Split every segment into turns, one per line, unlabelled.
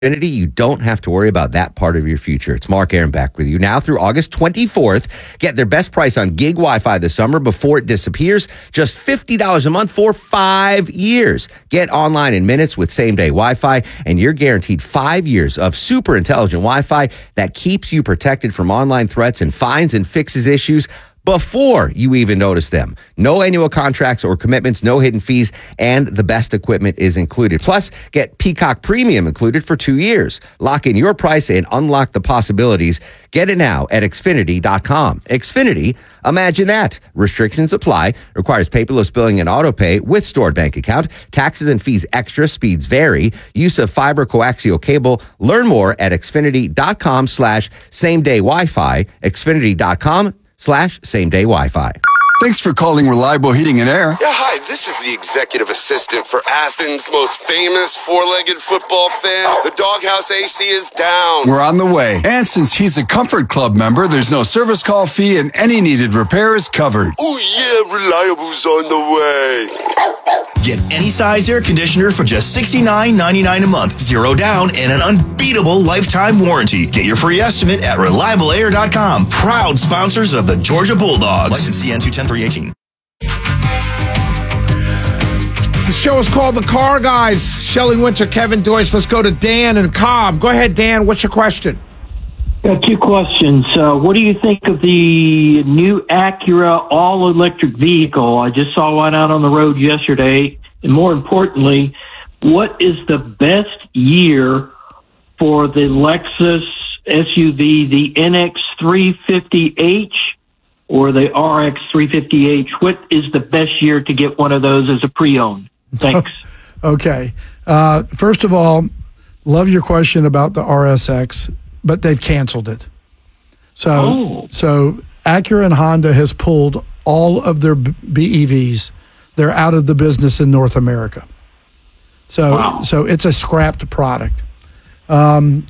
Xfinity, you don't have to worry about that part of your future. It's Mark Aaron back with you now through August 24th. Get their best price on gig Wi-Fi this summer before it disappears. Just $50 a month for 5 years. Get online in minutes with same-day Wi-Fi, and you're guaranteed 5 years of super intelligent Wi-Fi that keeps you protected from online threats and finds and fixes issues before you even notice them. No annual contracts or commitments, no hidden fees, and the best equipment is included. Plus, get Peacock Premium included for 2 years. Lock in your price and unlock the possibilities. Get it now at Xfinity.com. Xfinity, imagine that. Restrictions apply. Requires paperless billing and auto pay with stored bank account. Taxes and fees extra. Speeds vary. Use of fiber coaxial cable. Learn more at Xfinity.com/same-day Wi-Fi. Xfinity.com/same-day Wi-Fi.
Thanks for calling Reliable Heating and Air.
Yeah, hi, this is the executive assistant for Athens' most famous four-legged football fan. The Doghouse AC is down.
We're on the way. And since he's a Comfort Club member, there's no service call fee and any needed repair is covered.
Oh yeah, Reliable's on the way.
Get any size air conditioner for just $69.99 a month. 0 down and an unbeatable lifetime warranty. Get your free estimate at ReliableAir.com. Proud sponsors of the Georgia Bulldogs. License CN 210-318.
The show is called The Car Guys. Shelley Winter, Kevin Deutsch. Let's go to Dan and Cobb. Go ahead, Dan. What's your question?
Got two questions. What do you think of the new Acura all-electric vehicle? I just saw one out on the road yesterday. And more importantly, what is the best year for the Lexus SUV, the NX350H or the RX350H? What is the best year to get one of those as a pre-owned? Thanks.
Okay. First of all, love your question about the RSX, but they've canceled it. So Acura and Honda has pulled all of their BEVs. They're out of the business in North America. So it's a scrapped product. And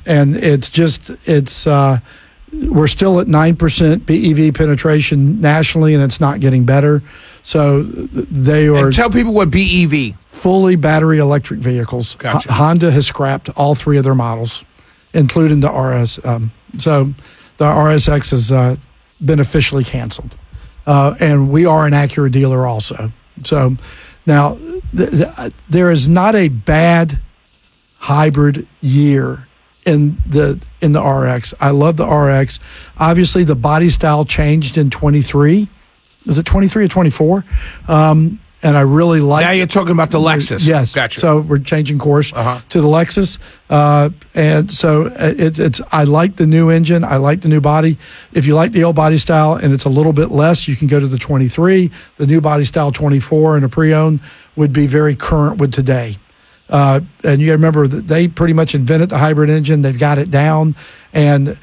we're still at 9% BEV penetration nationally, and it's not getting better. So they are.
And tell people what BEV.
Fully battery electric vehicles.
Gotcha.
Honda has scrapped all three of their models, including the RS. So the RSX has been officially canceled. And we are an Acura dealer also. So now there is not a bad hybrid year in the RX. I love the RX. Obviously, the body style changed in 23. Was it 23 or 24? And I really like.
Now you're talking about the Lexus.
Yes.
Gotcha.
So we're changing course to the Lexus. And so it's. I like the new engine. I like the new body. If you like the old body style and it's a little bit less, you can go to the 23. The new body style 24 and a pre-owned would be very current with today. And you got to remember that they pretty much invented the hybrid engine. They've got it down. And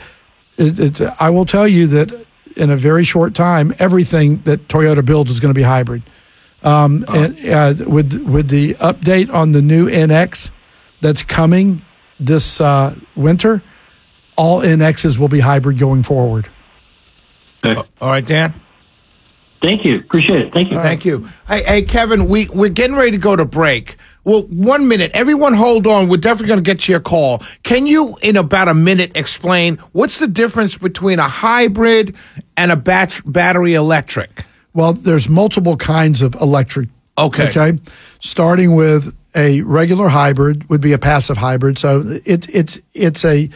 I will tell you that in a very short time, everything that Toyota builds is going to be hybrid. And with the update on the new NX that's coming this winter, all NXs will be hybrid going forward.
All right, Dan.
Thank you. Appreciate it. Thank you.
Thank you. Hey, Kevin, we're getting ready to go to break. Well, 1 minute. Everyone hold on. We're definitely going to get to your call. Can you, in about a minute, explain what's the difference between a hybrid and a battery electric?
Well, there's multiple kinds of electric. Okay. Starting with a regular hybrid would be a passive hybrid. So it's an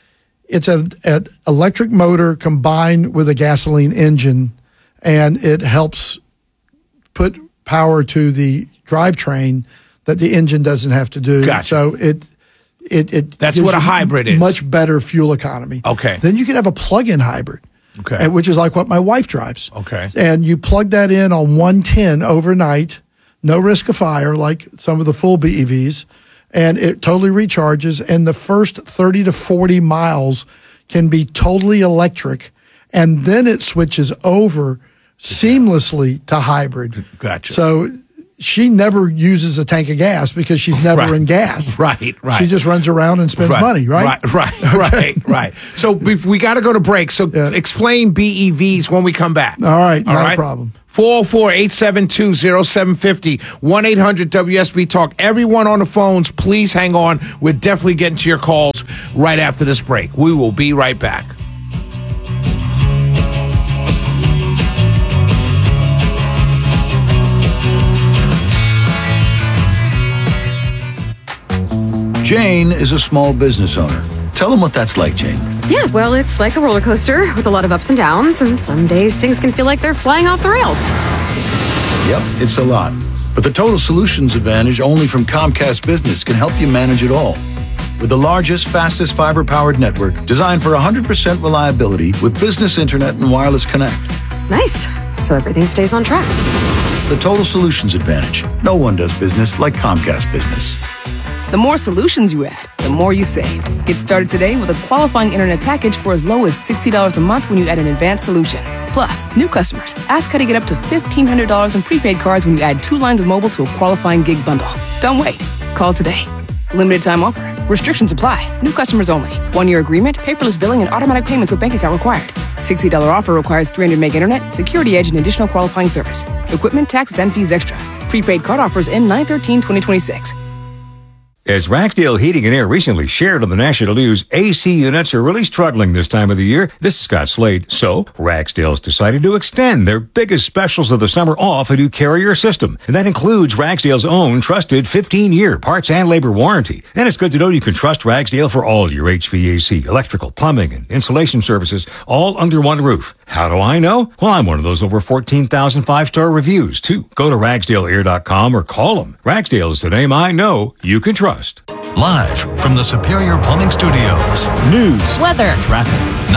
electric motor combined with a gasoline engine, and it helps put power to the drivetrain that the engine doesn't have to do.
Gotcha.
So it
that's what a hybrid is.
Much better fuel economy.
Okay.
Then you can have a plug-in hybrid.
Okay.
Which is like what my wife drives.
Okay.
And you plug that in on 110 overnight, no risk of fire like some of the full BEVs, and it totally recharges. And the first 30 to 40 miles can be totally electric, and then it switches over seamlessly to hybrid.
Gotcha.
So she never uses a tank of gas because she's never in gas.
Right.
She just runs around and spends money, right?
Right. So we got to go to break. So explain BEVs when we come back.
All right, not a problem.
404-872-0750, 1-800-WSB Talk. Everyone on the phones, please hang on. We're definitely getting to your calls right after this break. We will be right back.
Jane is a small business owner. Tell them what that's like, Jane.
Yeah, well, it's like a roller coaster with a lot of ups and downs, and some days things can feel like they're flying off the rails.
Yep, it's a lot. But the Total Solutions Advantage only from Comcast Business can help you manage it all. With the largest, fastest fiber-powered network designed for 100% reliability with business internet and wireless connect.
Nice. So everything stays on track.
The Total Solutions Advantage. No one does business like Comcast Business.
The more solutions you add, the more you save. Get started today with a qualifying internet package for as low as $60 a month when you add an advanced solution. Plus, new customers, ask how to get up to $1,500 in prepaid cards when you add 2 lines of mobile to a qualifying gig bundle. Don't wait. Call today. Limited time offer. Restrictions apply. New customers only. 1-year agreement, paperless billing, and automatic payments with bank account required. $60 offer requires 300 meg internet, security edge, and additional qualifying service. Equipment, taxes, and fees extra. Prepaid card offers end 9/13/2026.
As Ragsdale Heating and Air recently shared on the national news, AC units are really struggling this time of the year. This is Scott Slade. So, Ragsdale's decided to extend their biggest specials of the summer off a new Carrier system. And that includes Ragsdale's own trusted 15-year parts and labor warranty. And it's good to know you can trust Ragsdale for all your HVAC, electrical, plumbing, and insulation services, all under one roof. How do I know? Well, I'm one of those over 14,000 5-star reviews, too. Go to RagsdaleAir.com or call them. Ragsdale is the name I know you can trust.
Live from the Superior Plumbing Studios. News,
weather,
traffic.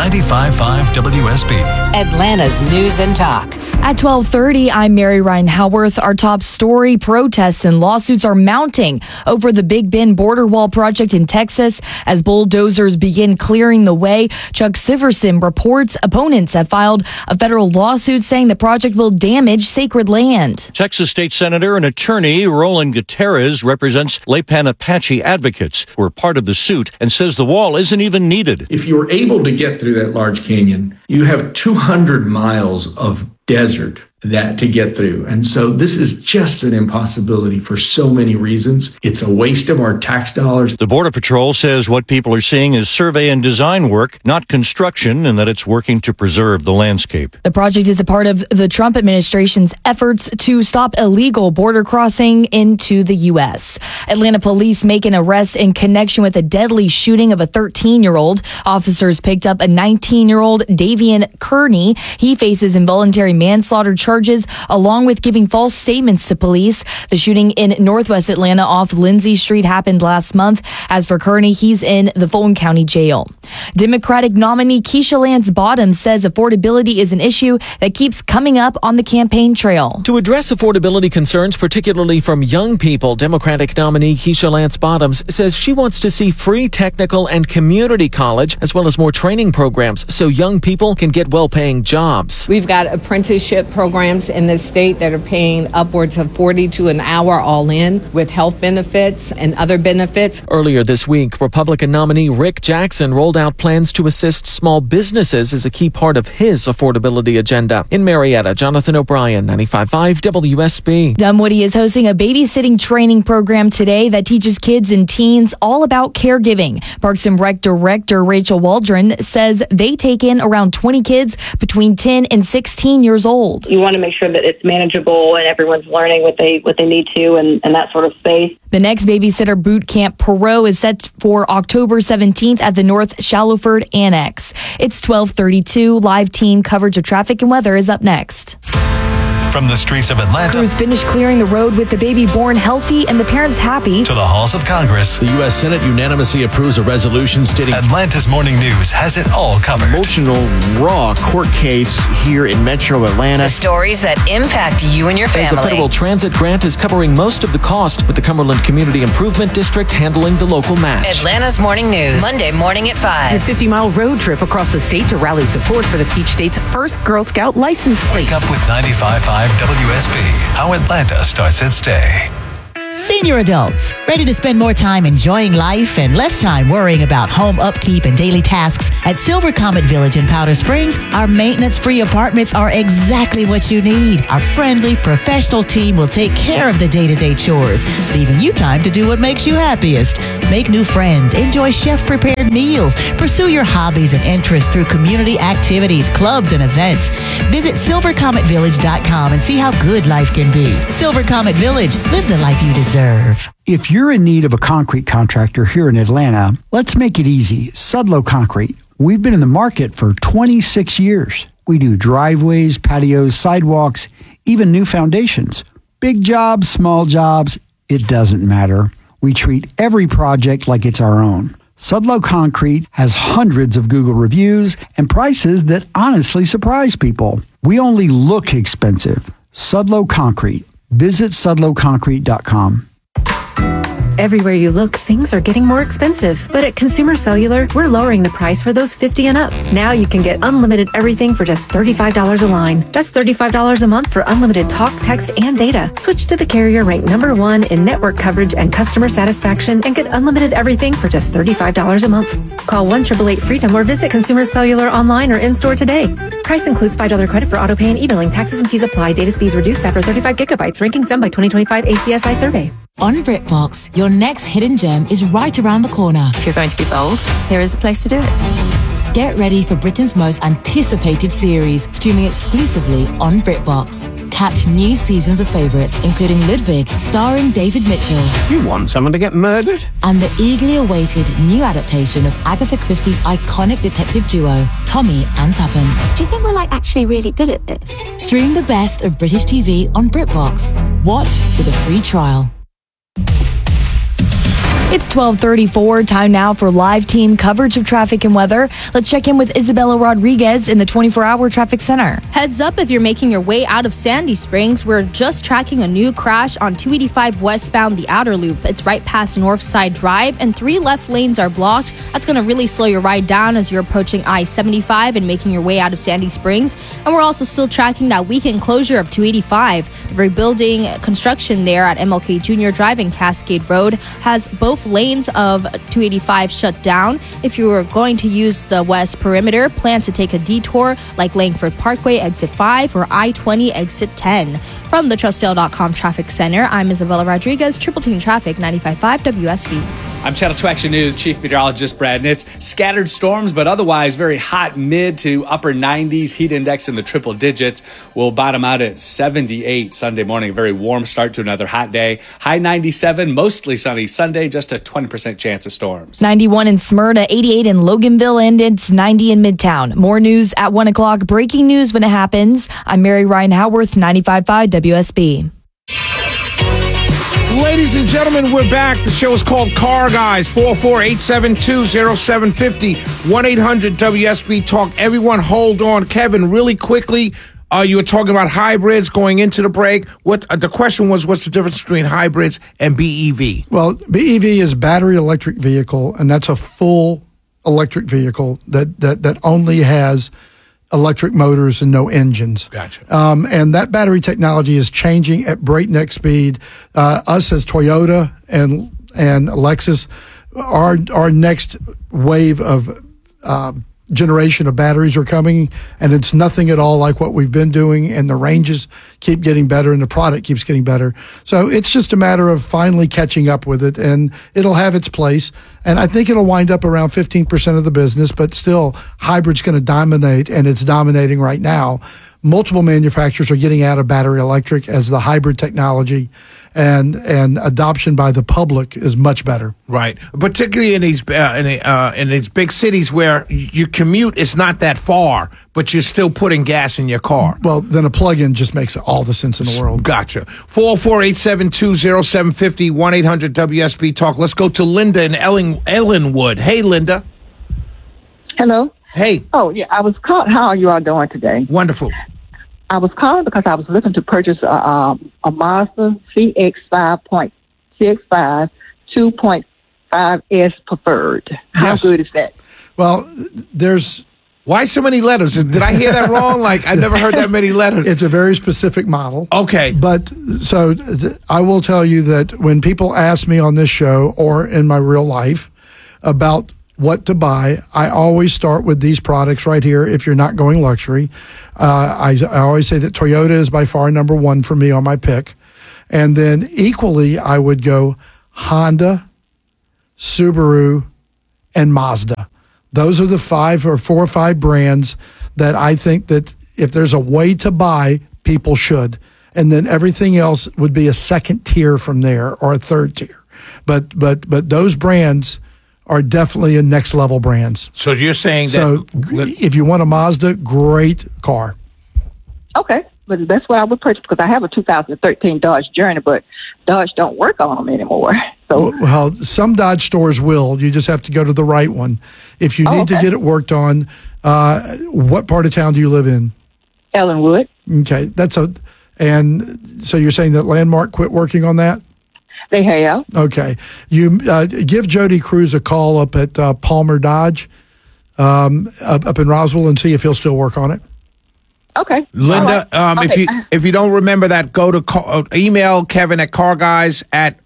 95.5 WSB.
Atlanta's News and Talk.
At 12:30, I'm Mary Ryan Howarth. Our top story, protests and lawsuits are mounting over the Big Bend border wall project in Texas as bulldozers begin clearing the way. Chuck Siverson reports opponents have filed a federal lawsuit saying the project will damage sacred land.
Texas State Senator and attorney Roland Gutierrez represents Laypan Apache advocates who are part of the suit and says the wall isn't even needed.
If you were able to get through that large canyon, you have 200 miles of desert that to get through. And so this is just an impossibility for so many reasons. It's a waste of our tax dollars.
The Border Patrol says what people are seeing is survey and design work, not construction, and that it's working to preserve the landscape.
The project is a part of the Trump administration's efforts to stop illegal border crossing into the U.S. Atlanta police make an arrest in connection with a deadly shooting of a 13-year-old. Officers picked up a 19-year-old Davian Kearney. He faces involuntary manslaughter charges along with giving false statements to police. The shooting in Northwest Atlanta off Lindsay Street happened last month. As for Kearney, he's in the Fulton County Jail. Democratic nominee Keisha Lance Bottoms says affordability is an issue that keeps coming up on the campaign trail.
To address affordability concerns, particularly from young people, Democratic nominee Keisha Lance Bottoms says she wants to see free technical and community college as well as more training programs so young people can get well-paying jobs.
We've got apprenticeship programs in the state that are paying upwards of $42 an hour all in with health benefits and other benefits.
Earlier this week, Republican nominee Rick Jackson rolled out plans to assist small businesses as a key part of his affordability agenda. In Marietta, Jonathan O'Brien, 95.5 WSB.
Dunwoody is hosting a babysitting training program today that teaches kids and teens all about caregiving. Parks and Rec Director Rachel Waldron says they take in around 20 kids between 10 and 16 years old.
You want to make sure that it's manageable and everyone's learning what they need to and that sort of space.
The next Babysitter Boot Camp Perot is set for October 17th at the North Shallowford Annex. It's 12:32. Live team coverage of traffic and weather is up next.
From the streets of Atlanta.
Crews finished clearing the road with the baby born healthy and the parents happy.
To the halls of Congress.
The U.S. Senate unanimously approves a resolution stating
Atlanta's Morning News has it all covered.
Emotional, raw court case here in Metro Atlanta.
The stories that impact you and your family.
As the federal transit grant is covering most of the cost, with the Cumberland Community Improvement District handling the local match.
Atlanta's Morning News, Monday morning at 5.
A 50-mile road trip across the state to rally support for the Peach State's first Girl Scout license plate.
Wake up with 95.5 WSB, how Atlanta starts its day.
Senior adults, ready to spend more time enjoying life and less time worrying about home upkeep and daily tasks? At Silver Comet Village in Powder Springs, our maintenance-free apartments are exactly what you need. Our friendly, professional team will take care of the day-to-day chores, leaving you time to do what makes you happiest. Make new friends, enjoy chef-prepared meals, pursue your hobbies and interests through community activities, clubs, and events. Visit silvercometvillage.com and see how good life can be. Silver Comet Village, live the life you deserve.
If you're in need of a concrete contractor here in Atlanta, let's make it easy. Sudlow Concrete. We've been in the market for 26 years. We do driveways, patios, sidewalks, even new foundations. Big jobs, small jobs, it doesn't matter. We treat every project like it's our own. Sudlow Concrete has hundreds of Google reviews and prices that honestly surprise people. We only look expensive. Sudlow Concrete. Visit sudlowconcrete.com.
Everywhere you look, things are getting more expensive. But at Consumer Cellular, we're lowering the price for those 50 and up. Now you can get unlimited everything for just $35 a line. That's $35 a month for unlimited talk, text, and data. Switch to the carrier ranked #1 in network coverage and customer satisfaction and get unlimited everything for just $35 a month. Call 1-888-FREEDOM or visit Consumer Cellular online or in-store today. Price includes $5 credit for auto pay and e-billing. Taxes and fees apply. Data speeds reduced after 35 gigabytes. Rankings done by 2025 ACSI survey.
On BritBox, your next hidden gem is right around the corner.
If you're going to be bold, here is the place to do it.
Get ready for Britain's most anticipated series, streaming exclusively on BritBox. Catch new seasons of favourites, including Ludwig, starring David Mitchell.
You want someone to get murdered?
And the eagerly awaited new adaptation of Agatha Christie's iconic detective duo, Tommy and Tuppence.
Do you think we're actually really good at this?
Stream the best of British TV on BritBox. Watch with a free trial.
It's 12:34. Time now for live team coverage of traffic and weather. Let's check in with Isabella Rodriguez in the 24-hour traffic center.
Heads up if you're making your way out of Sandy Springs. We're just tracking a new crash on 285 westbound, the outer loop. It's right past Northside Drive, and 3 left lanes are blocked. That's going to really slow your ride down as you're approaching I-75 and making your way out of Sandy Springs. And we're also still tracking that weekend closure of 285. The rebuilding construction there at MLK Jr. Drive and Cascade Road has both lanes of 285 shut down. If you were going to use the west perimeter, plan to take a detour like Langford Parkway exit 5 or I-20 exit 10. From the Trustdale.com Traffic Center, I'm Isabella Rodriguez, Triple Team Traffic, 95.5 WSB.
I'm Channel 2 Action News Chief Meteorologist Brad Nitz. Scattered storms, but otherwise very hot mid to upper 90s. Heat index in the triple digits. Will bottom out at 78 Sunday morning. A very warm start to another hot day. High 97, mostly sunny Sunday. Just a 20% chance of storms.
91 in Smyrna, 88 in Loganville, and it's 90 in Midtown. More news at 1 o'clock. Breaking news when it happens. I'm Mary Ryan Howarth, 95.5 WSB.
Ladies and gentlemen, we're back. The show is called Car Guys. 448720750 1-800-WSB Talk. Everyone hold on. Kevin, really quickly, you were talking about hybrids going into the break. The question was, what's the difference between hybrids and BEV?
Well, BEV is battery electric vehicle, and that's a full electric vehicle that only has electric motors and no engines.
Gotcha.
And that battery technology is changing at breakneck speed. Us as Toyota and Lexus, our next wave of generation of batteries are coming, and it's nothing at all like what we've been doing, and the ranges keep getting better and the product keeps getting better. So it's just a matter of finally catching up with it, and it'll have its place. And I think it'll wind up around 15% of the business, but still hybrid's going to dominate, and it's dominating right now. Multiple manufacturers are getting out of battery electric as the hybrid technology and adoption by the public is much better.
Right, particularly in these big cities where your commute is not that far, but you're still putting gas in your car.
Well, then a plug-in just makes all the sense in the world.
Gotcha. 448720750 1-800-WSB Talk. Let's go to Linda in Ellenwood. Hey, Linda.
Hello.
Hey.
Oh, yeah. I was calling. How are you all doing today?
Wonderful.
I was calling because I was looking to purchase a Mazda CX 5.65 2.5S preferred. How good is that?
Well, there's
Why so many letters? Did I hear that wrong? Like, I never heard that many letters.
It's a very specific model.
Okay.
But so I will tell you that when people ask me on this show or in my real life about what to buy, I always start with these products right here if you're not going luxury. I always say that Toyota is by far number one for me on my pick. And then equally, I would go Honda, Subaru, and Mazda. Those are the 4 or 5 brands that I think that if there's a way to buy, people should. And then everything else would be a second tier from there or a third tier. But those brands are definitely next level brands.
So you're saying
that if you want a Mazda, great car.
Okay. But that's what I would purchase because I have a 2013 Dodge Journey, but Dodge don't work on them anymore. So,
well, some Dodge stores will. You just have to go to the right one. If you need to get it worked on, what part of town do you live in?
Ellenwood.
Okay, and so you're saying that Landmark quit working on that?
They have.
Okay, you give Jody Cruz a call up at Palmer Dodge up in Roswell and see if he'll still work on it.
Okay.
Linda, if you don't remember that, go to email Kevin at carguys at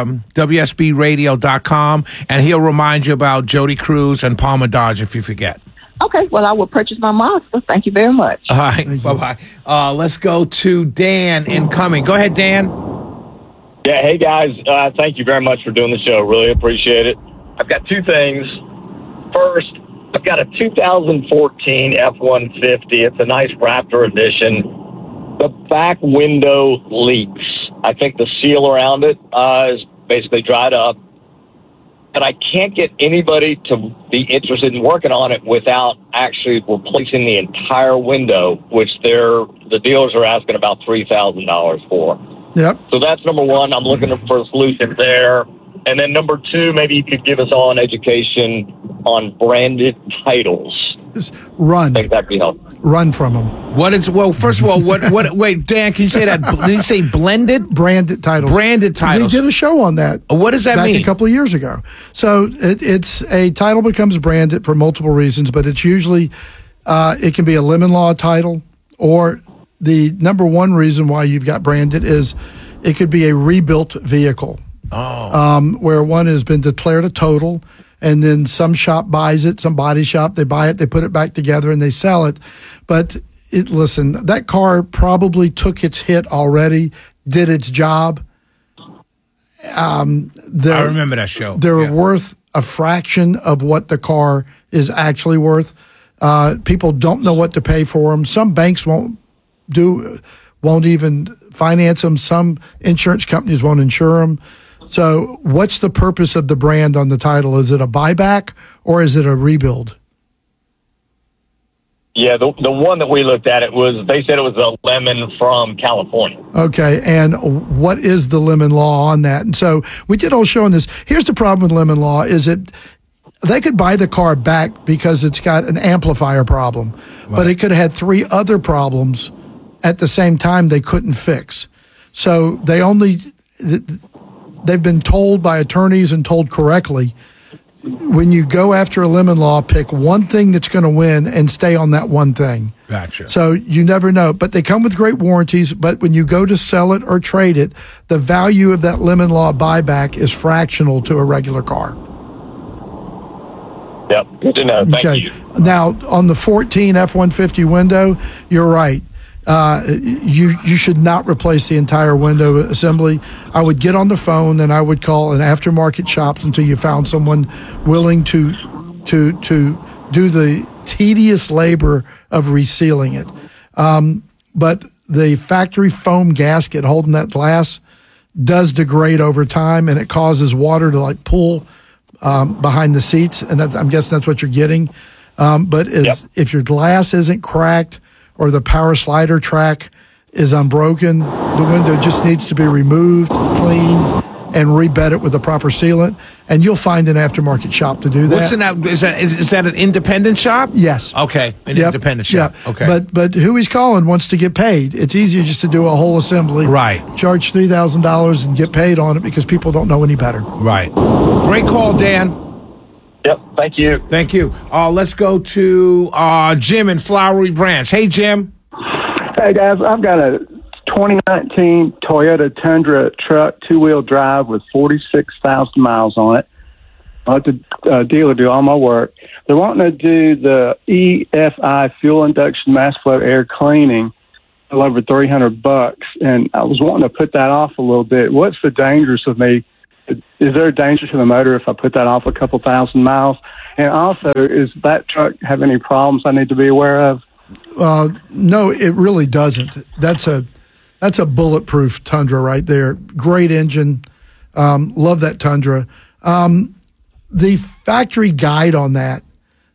WSBradio.com, and he'll remind you about Jody Cruz and Palmer Dodge if you forget.
Okay. Well, I will purchase my Mazda. Thank you very much.
All right. Bye-bye. Let's go to Dan incoming. Go ahead, Dan.
Yeah. Hey, guys. Thank you very much for doing the show. Really appreciate it. I've got 2 things. First, I've got a 2014 F-150. It's a nice Raptor edition. The back window leaks. I think the seal around it is basically dried up. And I can't get anybody to be interested in working on it without actually replacing the entire window, which the dealers are asking about $3,000 for.
Yep.
So that's number one. I'm looking for a solution there. And then number 2, maybe you could give us all an education on branded titles.
Just run.
I think that'd be helpful.
Run from them.
First of all, wait, Dan, can you say that? Did you say blended?
Branded titles.
Branded titles.
We did a show on that.
What does that mean?
Back a couple of years ago. So it's a title becomes branded for multiple reasons, but it's usually, it can be a lemon law title, or the number one reason why you've got branded is it could be a rebuilt vehicle. Where one has been declared a total, and then some shop buys it, some body shop, they buy it, they put it back together, and they sell it. But listen, that car probably took its hit already, did its job.
I remember that show.
They're worth a fraction of what the car is actually worth. People don't know what to pay for them. Some banks won't even finance them. Some insurance companies won't insure them. So what's the purpose of the brand on the title? Is it a buyback or is it a rebuild?
Yeah, the one that we looked at, they said it was a lemon from California.
Okay, and what is the lemon law on that? And so we did a whole show on this. Here's the problem with lemon law is they could buy the car back because it's got an amplifier problem, but it could have had 3 other problems at the same time they couldn't fix. So they've been told by attorneys and told correctly, when you go after a lemon law, pick one thing that's going to win and stay on that one thing.
Gotcha.
So you never know. But they come with great warranties, but when you go to sell it or trade it, the value of that lemon law buyback is fractional to a regular car.
Yep, good to know. Thank you.
Now, on the 14 F-150 window, you're right. You should not replace the entire window assembly. I would get on the phone and I would call an aftermarket shop until you found someone willing to do the tedious labor of resealing it. But the factory foam gasket holding that glass does degrade over time, and it causes water to pull behind the seats, and I'm guessing that's what you're getting. If your glass isn't cracked or the power slider track is unbroken, the window just needs to be removed, clean, and rebed it with a proper sealant, and you'll find an aftermarket shop to do that.
Is that an independent shop?
Yes.
Okay, independent shop.
Yeah.
Okay.
But who he's calling wants to get paid. It's easier just to do a whole assembly.
Right.
Charge $3,000 and get paid on it because people don't know any better.
Right. Great call, Dan.
Yep. Thank you.
Thank you. Let's go to Jim in Flowery Branch. Hey, Jim.
Hey, guys. I've got a 2019 Toyota Tundra truck, two-wheel drive with 46,000 miles on it. I let the dealer do all my work. They're wanting to do the EFI fuel induction mass flow air cleaning a little over $300, and I was wanting to put that off a little bit. What's the dangers of me? Is there a danger to the motor if I put that off a couple thousand miles? And also, is that truck have any problems I need to be aware of?
No, it really doesn't. That's a bulletproof Tundra right there. Great engine. Love that Tundra. The factory guide on that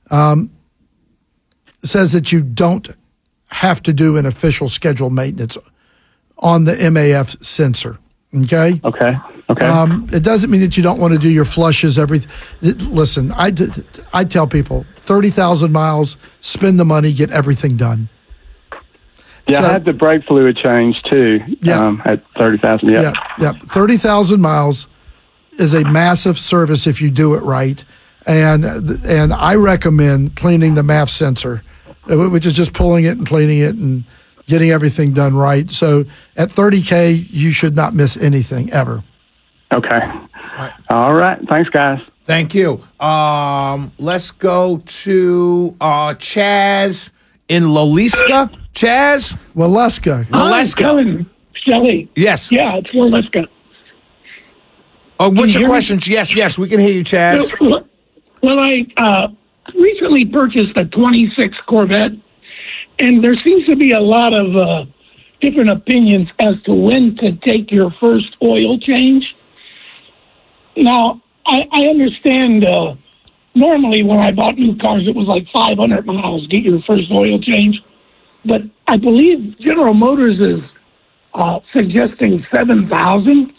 says that you don't have to do an official scheduled maintenance on the MAF sensor. Okay.
Okay.
It doesn't mean that you don't want to do your flushes. Listen, I tell people 30,000 miles, spend the money, get everything done.
Yeah, I had the brake fluid change too.
Yeah.
At 30,000.
Yeah. 30,000 miles is a massive service if you do it right, and I recommend cleaning the MAF sensor, which is just pulling it and cleaning it and getting everything done right. So at 30K, you should not miss anything ever.
Okay. All right. Thanks, guys.
Thank you. Let's go to Chaz in Loliska. Chaz?
Waleska.
Kevin, Shelley.
Yes.
Yeah, it's Waleska.
Oh, what's your question? Yes, we can hear you, Chaz.
Well, I recently purchased a 26 Corvette, and there seems to be a lot of different opinions as to when to take your first oil change. Now, I understand normally when I bought new cars, it was like 500 miles, get your first oil change. But I believe General Motors is suggesting 7,000.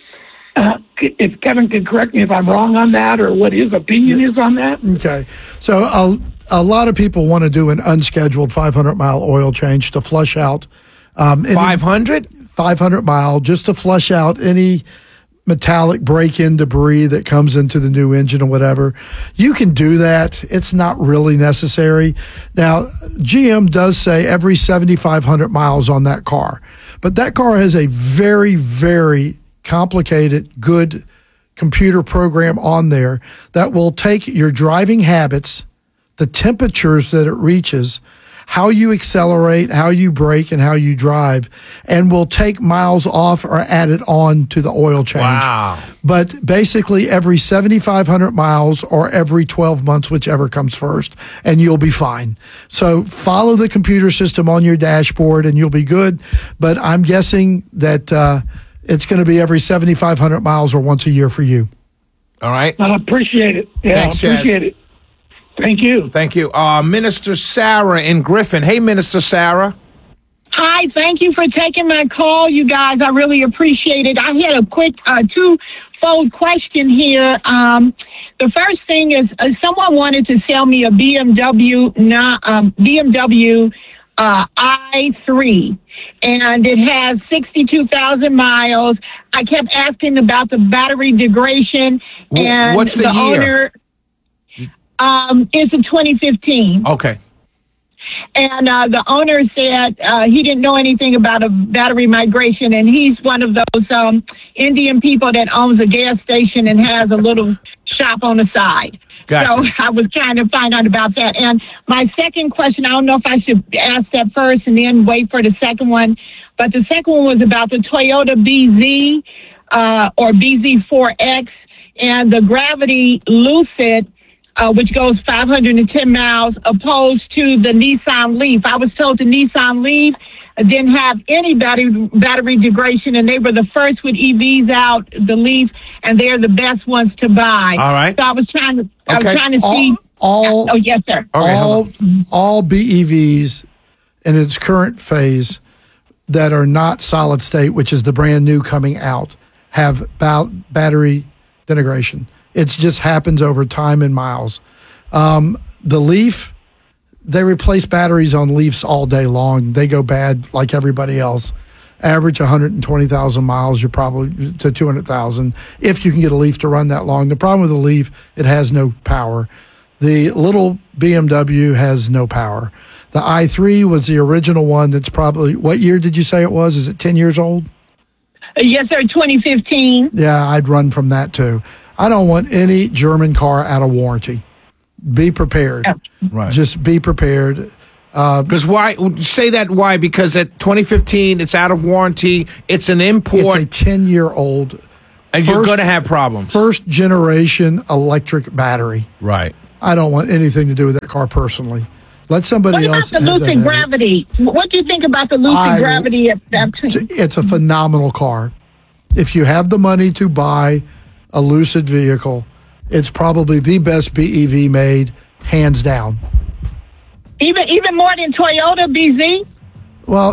If Kevin can correct me if I'm wrong on that or what his opinion is on that.
Okay. So a lot of people want to do an unscheduled 500-mile oil change to flush out
500?
500 mile, just to flush out any metallic break-in debris that comes into the new engine or whatever. You can do that. It's not really necessary. Now, GM does say every 7,500 miles on that car. But that car has a very, very complicated, good computer program on there that will take your driving habits, the temperatures that it reaches, how you accelerate, how you brake, and how you drive, and will take miles off or add it on to the oil change.
Wow.
But basically every 7,500 miles or every 12 months, whichever comes first, and you'll be fine. So follow the computer system on your dashboard and you'll be good. But I'm guessing that it's going to be every 7,500 miles or once a year for you.
All right.
I appreciate it. Yeah,
Thanks,
I appreciate it. Thank you.
Thank you. Minister Sarah in Griffin. Hey, Minister Sarah.
Hi, thank you for taking my call, you guys. I really appreciate it. I had a quick two-fold question here. The first thing is someone wanted to sell me a BMW i3, and it has 62,000 miles. I kept asking about the battery degradation, and
what's the year?
owner, it's a 2015.
Okay.
And the owner said he didn't know anything about a battery migration, and he's one of those Indian people that owns a gas station and has a little shop on the side.
Gotcha.
So I was trying to find out about that. And my second question, I don't know if I should ask that first and then wait for the second one, but the second one was about the Toyota BZ or BZ4X and the Gravity Lucid, which goes 510 miles, opposed to the Nissan Leaf. I was told the Nissan Leaf didn't have any battery degradation, and they were the first with EVs out, the Leaf, and they're the best ones to buy.
All right.
So I was trying to see. Oh, yes, sir.
Okay,
all BEVs in its current phase that are not solid state, which is the brand new coming out, have battery denigration. It just happens over time and miles. The Leaf, they replace batteries on Leafs all day long. They go bad like everybody else. Average 120,000 miles, you're probably to 200,000 if you can get a Leaf to run that long. The problem with the Leaf, it has no power. The little BMW has no power. The i3 was the original one that's probably, what year did you say it was? Is it 10 years old?
Yes, sir, 2015.
Yeah, I'd run from that too. I don't want any German car out of warranty. Be prepared.
Right.
Just be prepared.
Because why? Say that why? Because at 2015, it's out of warranty. It's an import.
It's a 10-year-old.
And you're going to have problems.
First generation electric battery.
Right.
I don't want anything to do with that car personally. Let somebody else.
What about the Lucid Gravity? What do you think about the Lucid Gravity?
It's a phenomenal car. If you have the money to buy a Lucid vehicle, it's probably the best BEV made, hands down.
Even more than Toyota BZ?
Well,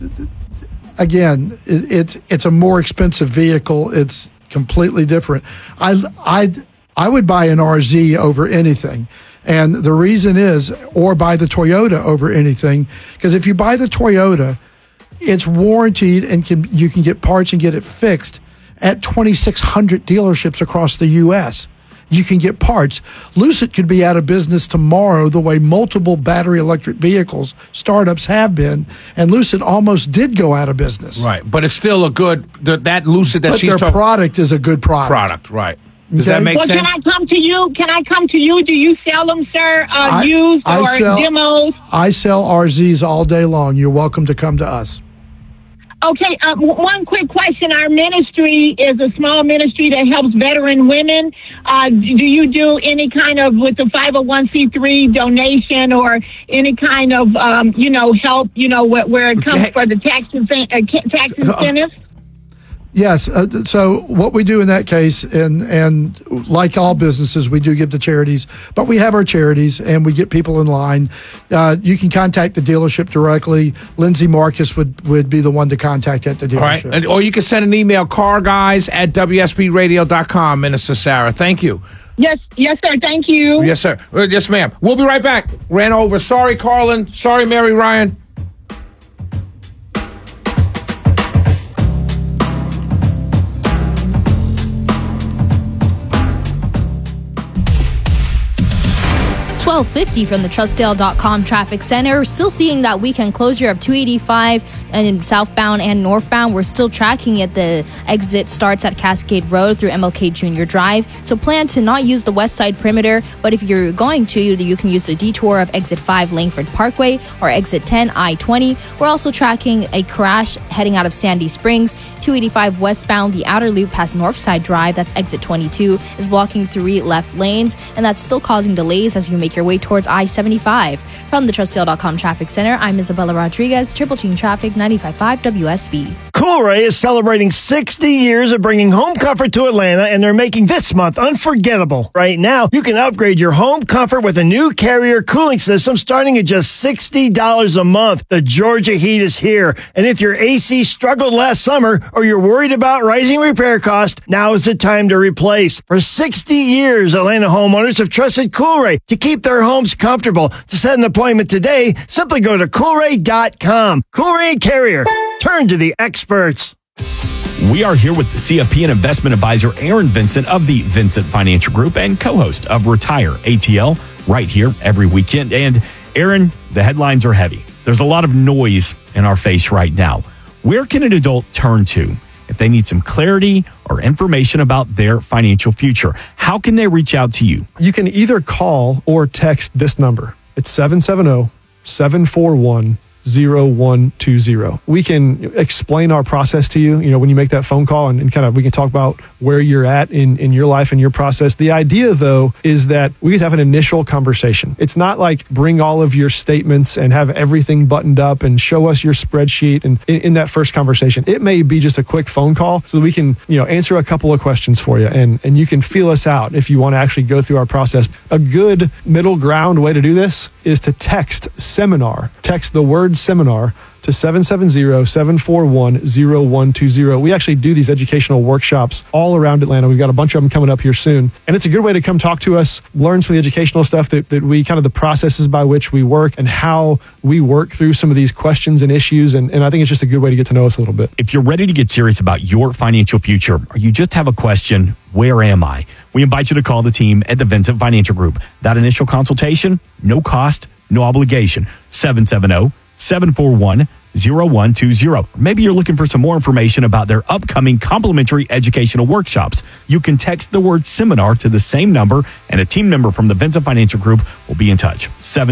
again, it's a more expensive vehicle. It's completely different. I would buy an RZ over anything. And the reason is, or buy the Toyota over anything, because if you buy the Toyota, it's warranted and you can get parts and get it fixed at 2,600 dealerships across the U.S. You can get parts. Lucid could be out of business tomorrow the way multiple battery electric vehicles startups have been, and Lucid almost did go out of business.
Right, but it's still a good, that Lucid that
but
she's
their product is a good product.
Right. Does that make sense?
Can I come to you? Do you sell them, sir? Used or demos?
I sell RZs all day long. You're welcome to come to us.
Okay, one quick question. Our ministry is a small ministry that helps veteran women. Do you do any kind of, with the 501c3 donation or any kind of, help, where it comes for the tax incentives?
Yes. So what we do in that case, and like all businesses, we do give to charities, but we have our charities and we get people in line. You can contact the dealership directly. Lindsay Marcus would be the one to contact at the dealership.
All right. Or you can send an email, carguys@WSBradio.com, Minister Sarah. Thank you.
Yes, sir. Thank you.
Yes, sir. Yes, ma'am. We'll be right back. Ran over. Sorry, Carlin. Sorry, Mary Ryan.
$12.50 from the Trustdale.com traffic center. We're still seeing that weekend closure of 285 and southbound and northbound. We're still tracking it. The exit starts at Cascade Road through MLK Jr. Drive. So plan to not use the west side perimeter, but if you're going to, you can use the detour of exit 5 Langford Parkway or exit 10 I-20. We're also tracking a crash heading out of Sandy Springs. 285 westbound, the outer loop past Northside Drive, that's exit 22, is blocking 3 left lanes, and that's still causing delays as you make your way towards I-75. From the Trustdale.com traffic center, I'm Isabella Rodriguez, Triple Team Traffic, 95.5 WSB.
Coolray is celebrating 60 years of bringing home comfort to Atlanta, and they're making this month unforgettable. Right now, you can upgrade your home comfort with a new Carrier cooling system starting at just $60 a month. The Georgia heat is here, and if your AC struggled last summer or you're worried about rising repair costs, now is the time to replace. For 60 years, Atlanta homeowners have trusted Coolray to keep their homes comfortable. To set an appointment today, simply go to Coolray.com. Coolray and Carrier. Turn to the experts.
We are here with the CFP and investment advisor Aaron Vincent of the Vincent Financial Group and co-host of Retire ATL right here every weekend. And Aaron, the headlines are heavy. There's a lot of noise in our face right now. Where can an adult turn to if they need some clarity or information about their financial future? How can they reach out to you?
You can either call or text this number. It's 770-741-0120. We can explain our process to you, when you make that phone call and kind of, we can talk about where you're at in your life and your process. The idea though, is that we have an initial conversation. It's not like bring all of your statements and have everything buttoned up and show us your spreadsheet. And in that first conversation, it may be just a quick phone call so that we can, answer a couple of questions for you and you can feel us out if you want to actually go through our process. A good middle ground way to do this is to text seminar, text the word word seminar to 770-741-0120. We actually do these educational workshops all around Atlanta. We've got a bunch of them coming up here soon. And it's a good way to come talk to us, learn some of the educational stuff that we kind of the processes by which we work and how we work through some of these questions and issues. And I think it's just a good way to get to know us a little bit.
If you're ready to get serious about your financial future, or you just have a question, where am I? We invite you to call the team at the Vincent Financial Group. That initial consultation, no cost, no obligation. 770-741-0120. Maybe you're looking for some more information about their upcoming complimentary educational workshops. You can text the word seminar to the same number, and a team member from the Vincent Financial Group will be in touch.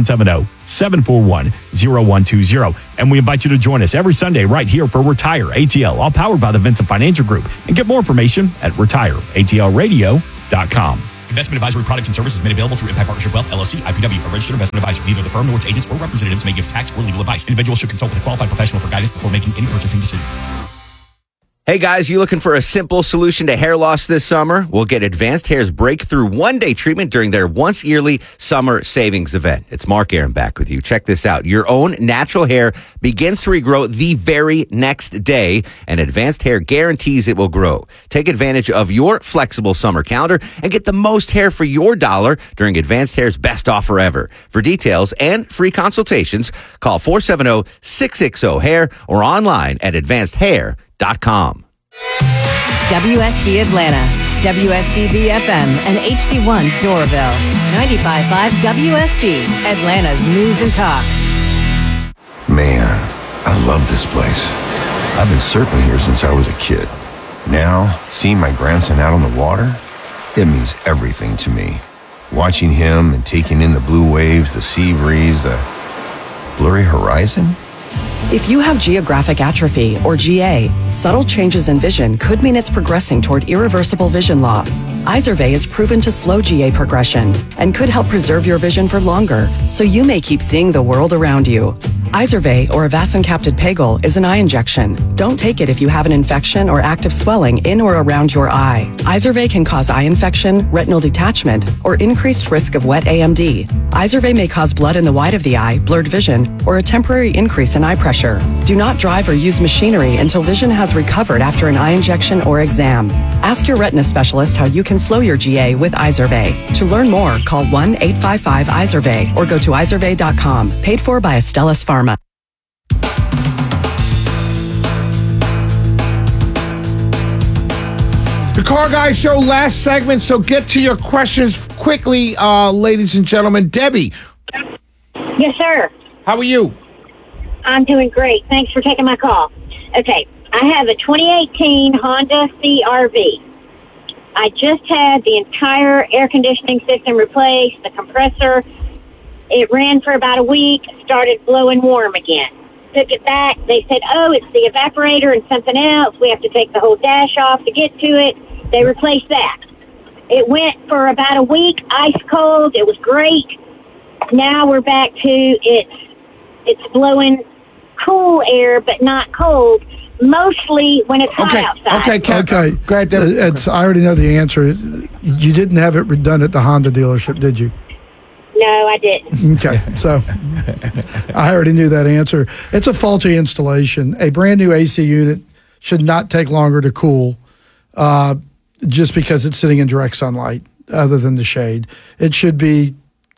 770-741-0120. And we invite you to join us every Sunday right here for Retire ATL, all powered by the Vincent Financial Group. And get more information at retireatlradio.com.
Investment advisory products and services made available through Impact Partnership Wealth, LLC, IPW, a registered investment advisor. Neither the firm nor its agents or representatives may give tax or legal advice. Individuals should consult with a qualified professional for guidance before making any purchasing decisions.
Hey guys, you looking for a simple solution to hair loss this summer? We'll get Advanced Hair's breakthrough one-day treatment during their once-yearly summer savings event. It's Mark Aaron back with you. Check this out. Your own natural hair begins to regrow the very next day, and Advanced Hair guarantees it will grow. Take advantage of your flexible summer calendar and get the most hair for your dollar during Advanced Hair's best offer ever. For details and free consultations, call 470-660-HAIR or online at advancedhair.com.
WSB Atlanta, WSBB FM, and HD1 Doraville. 95.5 WSB, Atlanta's news and talk.
Man, I love this place. I've been surfing here since I was a kid. Now, seeing my grandson out on the water, it means everything to me. Watching him and taking in the blue waves, the sea breeze, the blurry horizon.
If you have geographic atrophy, or GA, subtle changes in vision could mean it's progressing toward irreversible vision loss. Izervay is proven to slow GA progression and could help preserve your vision for longer, so you may keep seeing the world around you. Izervay, or avacincaptad pegol, is an eye injection. Don't take it if you have an infection or active swelling in or around your eye. Izervay can cause eye infection, retinal detachment, or increased risk of wet AMD. Izervay may cause blood in the white of the eye, blurred vision, or a temporary increase in eye pressure. Do not drive or use machinery until vision has recovered after an eye injection or exam. Ask your retina specialist how you can slow your GA with Izervay. To learn more, call 1-855-IZERVAY or go to izervay.com. Paid for by Astellas Pharma.
The Car Guy Show, last segment, so get to your questions quickly, ladies and gentlemen. Debbie.
Yes, sir.
How are you?
I'm doing great. Thanks for taking my call. Okay, I have a 2018 Honda CR-V. I just had the entire air conditioning system replaced, the compressor. It ran for about a week, started blowing warm again. Took it back. They said, oh, it's the evaporator and something else. We have to take the whole dash off to get to it. They replaced that. It went for about a week, ice cold. It was great. Now we're back to it's blowing cool air, but not cold, mostly when it's hot outside.
Okay.
Go ahead,
I already know the answer. You didn't have it redone at the Honda dealership, did you?
No, I didn't.
Okay, so I already knew that answer. It's a faulty installation. A brand new AC unit should not take longer to cool just because it's sitting in direct sunlight other than the shade. It should be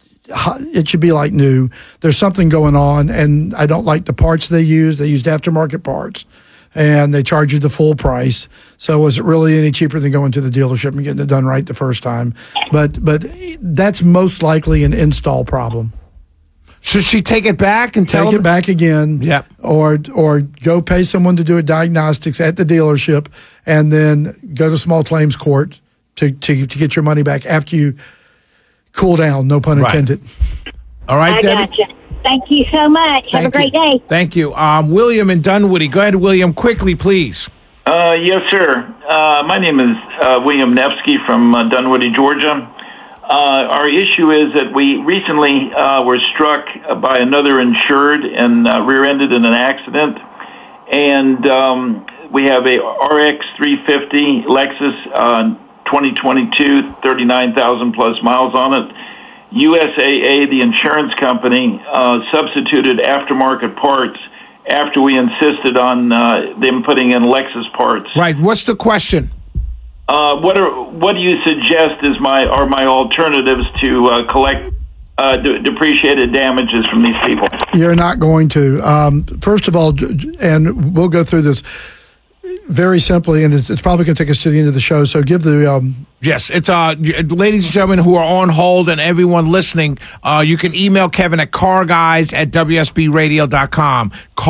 like new. There's something going on, and I don't like the parts they use. They used aftermarket parts, and they charge you the full price. So was it really any cheaper than going to the dealership and getting it done right the first time? But that's most likely an install problem.
Should she take it back and tell
take it back again?
Yeah.
Or go pay someone to do a diagnostics at the dealership, and then go to small claims court to get your money back after you cool down. No pun intended.
All right, Debbie.
Gotcha. Thank you so much. Have a great day.
Thank you. William in Dunwoody. Go ahead, William, quickly, please.
Yes, sir. My name is William Nevsky from Dunwoody, Georgia. Our issue is that we recently were struck by another insured and rear-ended in an accident. And we have a RX 350 Lexus 2022, 39,000 plus miles on it. USAA, the insurance company, substituted aftermarket parts after we insisted on them putting in Lexus parts.
Right. What's the question?
What do you suggest are my alternatives to collect depreciated damages from these people?
You're not going to. First of all, and we'll go through this very simply, and it's probably going to take us to the end of the show. So give the
yes, it's ladies and gentlemen who are on hold and everyone listening. You can email Kevin at carguys@WSBradio.com.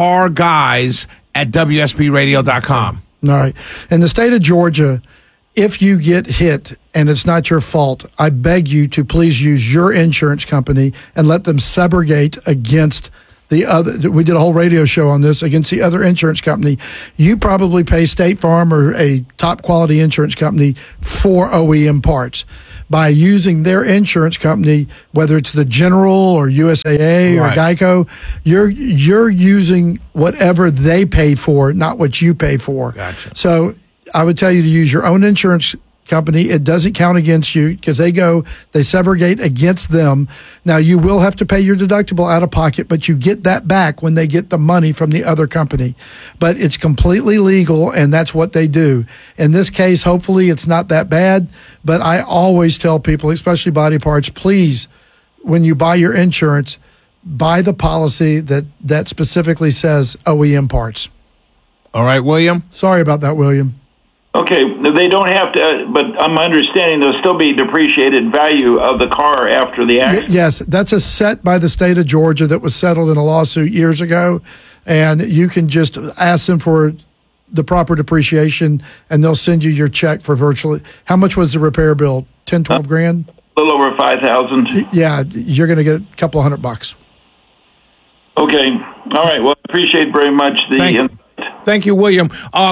Carguys@WSBradio.com.
All right. In the state of Georgia, if you get hit and it's not your fault, I beg you to please use your insurance company and let them subrogate against the other. We did a whole radio show on this, against the other insurance company. You probably pay State Farm or a top quality insurance company for OEM parts. By using their insurance company, whether it's the General or USAA or Geico, you're using whatever they pay for, not what you pay for.
Gotcha.
So I would tell you to use your own insurance company. It doesn't count against you because they subrogate against them. Now, you will have to pay your deductible out of pocket, but you get that back when they get the money from the other company. But it's completely legal, and that's what they do. In this case, hopefully it's not that bad, but I always tell people, especially body parts, please, when you buy your insurance, buy the policy that specifically says OEM parts.
All right, William?
Sorry about that, William.
Okay, they don't have to, but I'm understanding there'll still be depreciated value of the car after the accident.
Yes, that's a set by the state of Georgia that was settled in a lawsuit years ago, and you can just ask them for the proper depreciation, and they'll send you your check for virtually. How much was the repair bill? 10, 12 grand?
A little over 5,000.
Yeah, you're going to get a couple $100.
Okay, all right. Well, I appreciate very much
Thank you, William.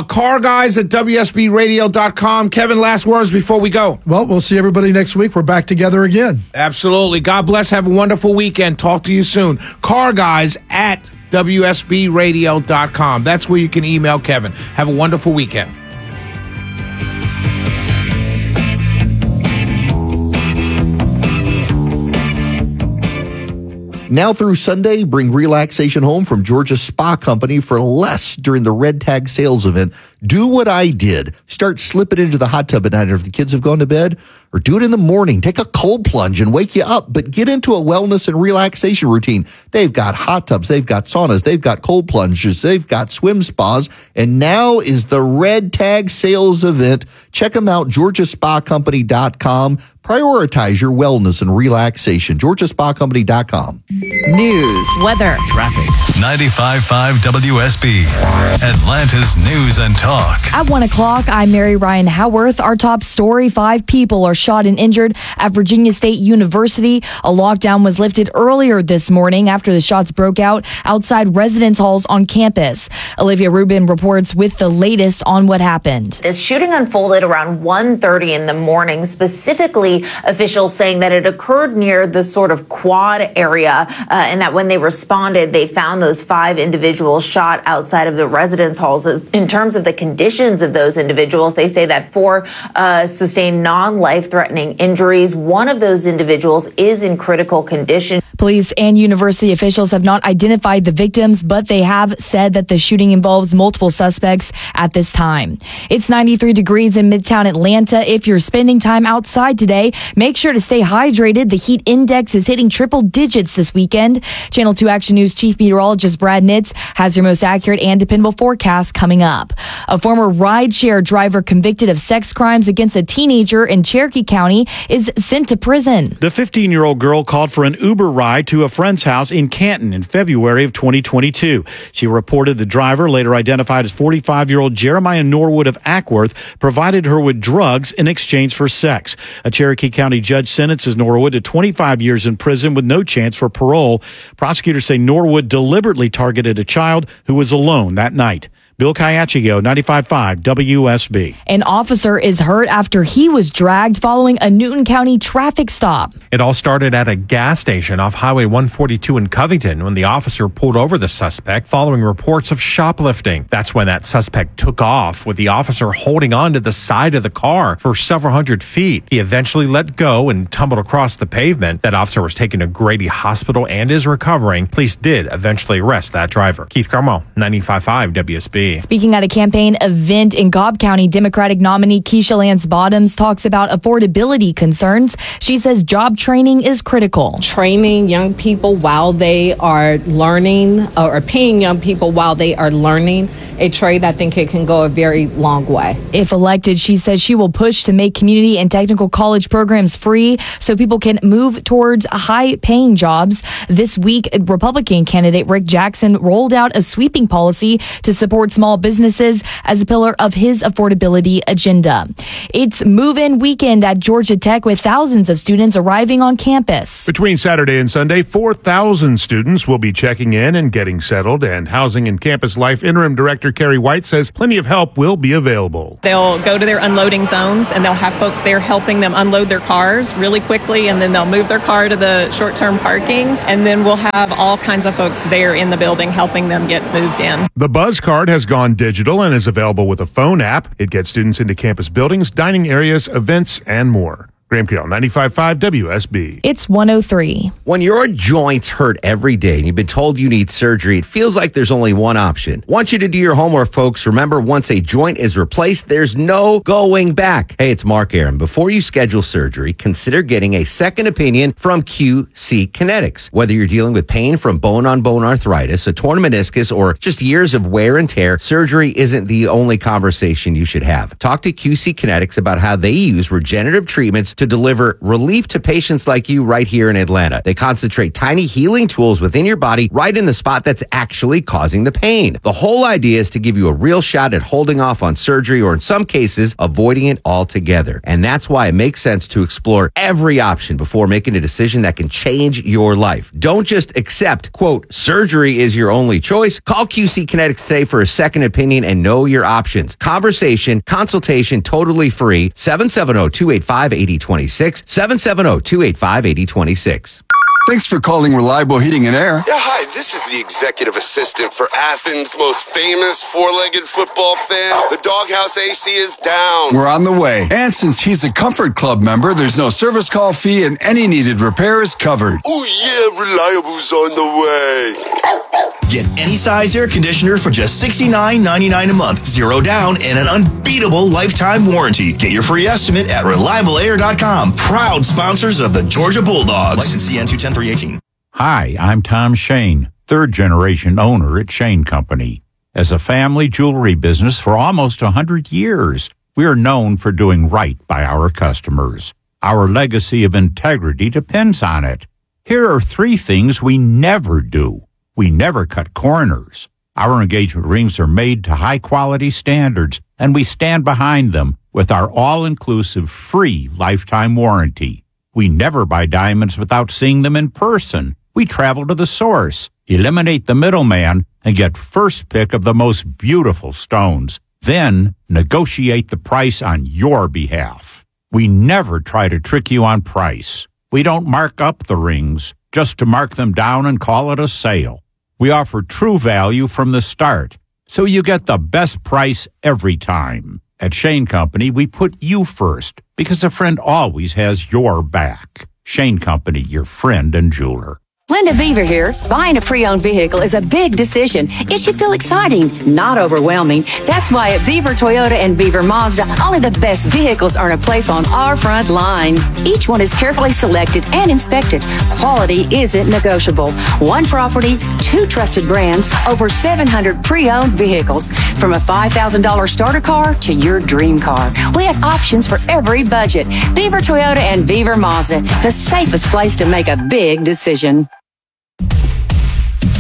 CarGuys@WSBRadio.com. Kevin, last words before we go.
Well, we'll see everybody next week. We're back together again.
Absolutely. God bless. Have a wonderful weekend. Talk to you soon. CarGuys@WSBRadio.com. That's where you can email Kevin. Have a wonderful weekend.
Now through Sunday, bring relaxation home from Georgia Spa Company for less during the Red Tag sales event. Do what I did. Start slipping into the hot tub at night if the kids have gone to bed, or do it in the morning. Take a cold plunge and wake you up, but get into a wellness and relaxation routine. They've got hot tubs, they've got saunas, they've got cold plunges, they've got swim spas, and now is the Red Tag sales event. Check them out, GeorgiaSpaCompany.com. Prioritize your wellness and relaxation. GeorgiaSpaCompany.com.
News, weather,
traffic. 95.5 WSB, Atlanta's News and Talk.
At 1 o'clock, I'm Mary Ryan Howarth. Our top story, 5 people are shot and injured at Virginia State University. A lockdown was lifted earlier this morning after the shots broke out outside residence halls on campus. Olivia Rubin reports with the latest on what happened.
This shooting unfolded around 1:30 in the morning, specifically officials saying that it occurred near the sort of quad area, and that when they responded, they found those 5 individuals shot outside of the residence halls. In terms of the conditions of those individuals, they say that 4 sustained non-life-threatening injuries. One of those individuals is in critical condition.
Police and university officials have not identified the victims, but they have said that the shooting involves multiple suspects at this time. It's 93 degrees in Midtown Atlanta. If you're spending time outside today, make sure to stay hydrated. The heat index is hitting triple digits this weekend. Channel 2 Action News Chief Meteorologist Brad Nitz has your most accurate and dependable forecast coming up. A former rideshare driver convicted of sex crimes against a teenager in Cherokee County is sent to prison.
The 15-year-old girl called for an Uber ride to a friend's house in Canton in February of 2022. She reported the driver, later identified as 45-year-old Jeremiah Norwood of Ackworth, provided her with drugs in exchange for sex. A Cherokee County judge sentences Norwood to 25 years in prison with no chance for parole. Prosecutors say Norwood deliberately targeted a child who was alone that night. Bill Caiachigo, 95.5 WSB.
An officer is hurt after he was dragged following a Newton County traffic stop.
It all started at a gas station off Highway 142 in Covington when the officer pulled over the suspect following reports of shoplifting. That's when that suspect took off, with the officer holding on to the side of the car for several hundred feet. He eventually let go and tumbled across the pavement. That officer was taken to Grady Hospital and is recovering. Police did eventually arrest that driver. Keith Carmel, 95.5 WSB.
Speaking at a campaign event in Cobb County, Democratic nominee Keisha Lance Bottoms talks about affordability concerns. She says job training is critical.
Training young people while they are learning, or paying young people while they are learning a trade, I think it can go a very long way.
If elected, she says she will push to make community and technical college programs free so people can move towards high-paying jobs. This week, Republican candidate Rick Jackson rolled out a sweeping policy to support small businesses as a pillar of his affordability agenda. It's move-in weekend at Georgia Tech with thousands of students arriving on campus.
Between Saturday and Sunday, 4,000 students will be checking in and getting settled, and Housing and Campus Life Interim Director Carrie White says plenty of help will be available.
They'll go to their unloading zones and they'll have folks there helping them unload their cars really quickly, and then they'll move their car to the short-term parking, and then we'll have all kinds of folks there in the building helping them get moved in.
The Buzz Card has gone digital and is available with a phone app. It gets students into campus buildings, dining areas, events, and more. Graham Carroll, 95.5 WSB.
It's 1:03.
When your joints hurt every day and you've been told you need surgery, it feels like there's only one option. Want you to do your homework, folks. Remember, once a joint is replaced, there's no going back. Hey, it's Mark Aaron. Before you schedule surgery, consider getting a second opinion from QC Kinetics. Whether you're dealing with pain from bone-on-bone arthritis, a torn meniscus, or just years of wear and tear, surgery isn't the only conversation you should have. Talk to QC Kinetics about how they use regenerative treatments to deliver relief to patients like you right here in Atlanta. They concentrate tiny healing tools within your body right in the spot that's actually causing the pain. The whole idea is to give you a real shot at holding off on surgery, or in some cases, avoiding it altogether. And that's why it makes sense to explore every option before making a decision that can change your life. Don't just accept, quote, surgery is your only choice. Call QC Kinetics today for a second opinion and know your options. Conversation, consultation, totally free. 770-285-8026. 770-285-8026.
Thanks for calling Reliable Heating and Air. Yeah, hi, this is the executive assistant for Athens' most famous four-legged football fan. The Doghouse AC is down. We're on the way. And since he's a Comfort Club member, there's no service call fee and any needed repair is covered. Oh yeah, Reliable's on the way.
Get any size air conditioner for just $69.99 a month. Zero down and an unbeatable lifetime warranty. Get your free estimate at ReliableAir.com. Proud sponsors of the Georgia Bulldogs. License CN 210-318.
Hi, I'm Tom Shane, third-generation owner at Shane Company. As a family jewelry business for almost 100 years, we are known for doing right by our customers. Our legacy of integrity depends on it. Here are 3 things we never do. We never cut corners. Our engagement rings are made to high-quality standards, and we stand behind them with our all-inclusive free lifetime warranty. We never buy diamonds without seeing them in person. We travel to the source, eliminate the middleman, and get first pick of the most beautiful stones. Then negotiate the price on your behalf. We never try to trick you on price. We don't mark up the rings just to mark them down and call it a sale. We offer true value from the start, so you get the best price every time. At Shane Company, we put you first because a friend always has your back. Shane Company, your friend and jeweler.
Linda Beaver here. Buying a pre-owned vehicle is a big decision. It should feel exciting, not overwhelming. That's why at Beaver Toyota and Beaver Mazda, only the best vehicles earn a place on our front line. Each one is carefully selected and inspected. Quality isn't negotiable. One property, 2 trusted brands, over 700 pre-owned vehicles. From a $5,000 starter car to your dream car. We have options for every budget. Beaver Toyota and Beaver Mazda, the safest place to make a big decision.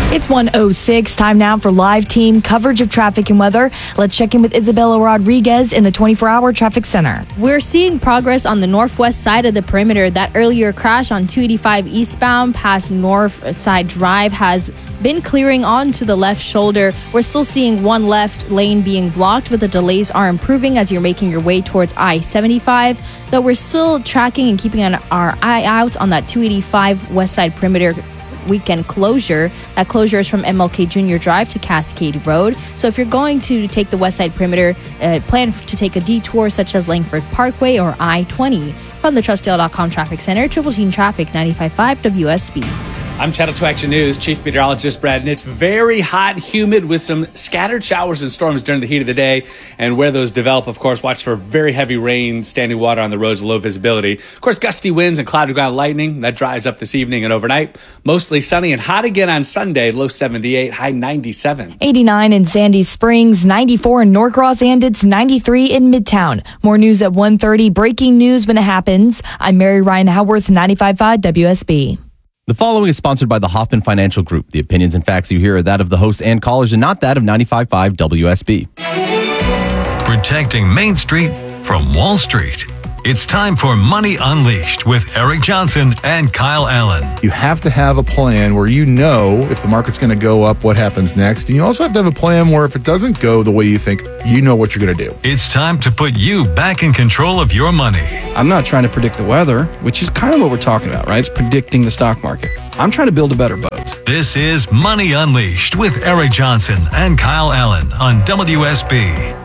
It's 1:06. Time now for live team coverage of traffic and weather. Let's check in with Isabella Rodriguez in the 24-hour traffic center.
We're seeing progress on the northwest side of the perimeter. That earlier crash on 285 eastbound past North Side Drive has been clearing onto the left shoulder. We're still seeing one left lane being blocked, but the delays are improving as you're making your way towards I-75. Though we're still tracking and keeping our eye out on that 285 west side perimeter weekend closure. That closure is from MLK Jr. Drive to Cascade Road. So if you're going to take the west side perimeter, plan to take a detour such as Langford Parkway or I-20. From the TrustDale.com Traffic Center, Triple Team Traffic 95.5 WSB.
I'm Channel 2 Action News Chief Meteorologist Brad, and it's very hot and humid with some scattered showers and storms during the heat of the day. And where those develop, of course, watch for very heavy rain, standing water on the roads, low visibility. Of course, gusty winds and cloud to ground lightning. That dries up this evening and overnight. Mostly sunny and hot again on Sunday, low 78, high 97.
89 in Sandy Springs, 94 in Norcross, and it's 93 in Midtown. More news at 1:30. Breaking news when it happens. I'm Mary Ryan Howarth, 95.5 WSB.
The following is sponsored by the Hoffman Financial Group. The opinions and facts you hear are that of the hosts and callers and not that of 95.5 WSB.
Protecting Main Street from Wall Street. It's time for Money Unleashed with Eric Johnson and Kyle Allen.
You have to have a plan where you know if the market's going to go up, what happens next. And you also have to have a plan where if it doesn't go the way you think, you know what you're going to do.
It's time to put you back in control of your money.
I'm not trying to predict the weather, which is kind of what we're talking about, right? It's predicting the stock market. I'm trying to build a better boat.
This is Money Unleashed with Eric Johnson and Kyle Allen on WSB.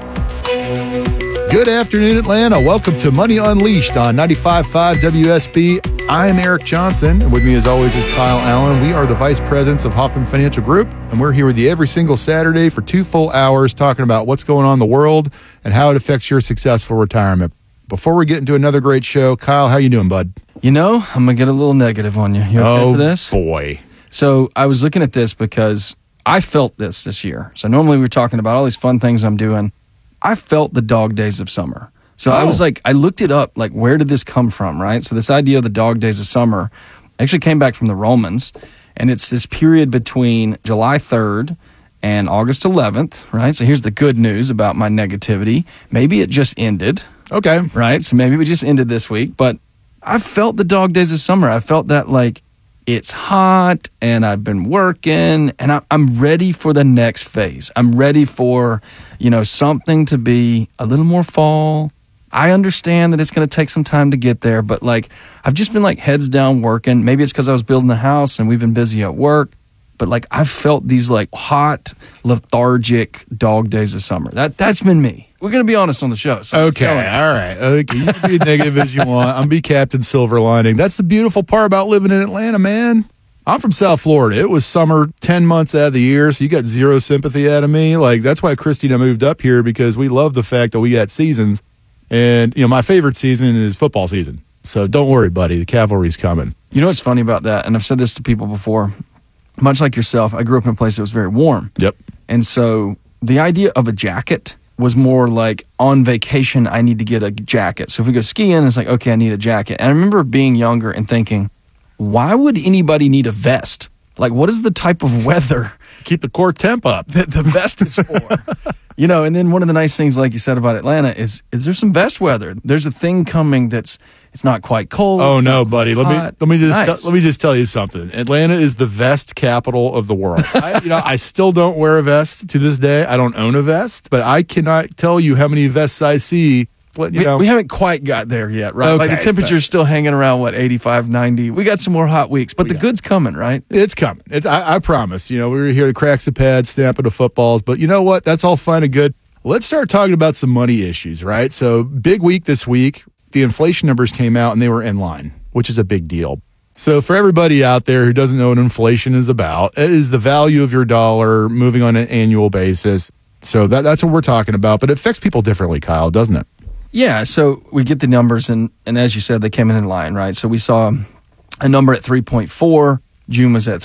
Good afternoon, Atlanta. Welcome to Money Unleashed on 95.5 WSB. I'm Eric Johnson, and with me as always is Kyle Allen. We are the Vice Presidents of Hoffman Financial Group, and we're here with you every single Saturday for 2 full hours talking about what's going on in the world and how it affects your successful retirement. Before we get into another great show, Kyle, how you doing, bud?
You know, I'm going to get a little negative on you. You okay for this?
Oh, boy.
So I was looking at this because I felt this year. So normally we're talking about all these fun things I'm doing. I felt the dog days of summer. So I was like, I looked it up, like, where did this come from, right? So this idea of the dog days of summer actually came back from the Romans, and it's this period between July 3rd and August 11th, right? So here's the good news about my negativity. Maybe it just ended.
Okay.
Right? So maybe we just ended this week, but I felt the dog days of summer. I felt that, like, it's hot and I've been working and I'm ready for the next phase. I'm ready for, something to be a little more fall. I understand that it's going to take some time to get there, but like I've just been like heads down working. Maybe it's because I was building the house and we've been busy at work, but like I've felt these like hot, lethargic dog days of summer. That's been me. We're going to be honest on the show. So
okay, all right. Okay, you can be negative as you want. I'm be Captain Silver Lining. That's the beautiful part about living in Atlanta, man. I'm from South Florida. It was summer 10 months out of the year, so you got zero sympathy out of me. Like, that's why Christina moved up here, because we love the fact that we got seasons. And, my favorite season is football season. So don't worry, buddy. The cavalry's coming.
You know what's funny about that? And I've said this to people before. Much like yourself, I grew up in a place that was very warm.
Yep.
And so the idea of a jacket was more like on vacation, I need to get a jacket. So if we go skiing, it's like, okay, I need a jacket. And I remember being younger and thinking, why would anybody need a vest? Like, what is the type of weather?
Keep the core temp up.
That the vest is for. And then one of the nice things, like you said about Atlanta, is there some vest weather. There's a thing coming it's not quite cold.
Oh no, buddy. Let me just tell you something. Atlanta is the vest capital of the world. I still don't wear a vest to this day. I don't own a vest, but I cannot tell you how many vests I see.
We haven't quite got there yet, right?
Okay,
like the temperature's still hanging around 85, 90. We got some more hot weeks, but the good's coming, right?
It's coming. I promise. We were here, the cracks of pads, snapping the footballs, but you know what? That's all fine and good. Let's start talking about some money issues, right? So big week this week. The inflation numbers came out and they were in line, which is a big deal. So for everybody out there who doesn't know what inflation is about, it is the value of your dollar moving on an annual basis. So that's what we're talking about, but it affects people differently, Kyle, doesn't it?
Yeah, so we get the numbers, and as you said, they came in line, right? So we saw a number at 3.4. June was at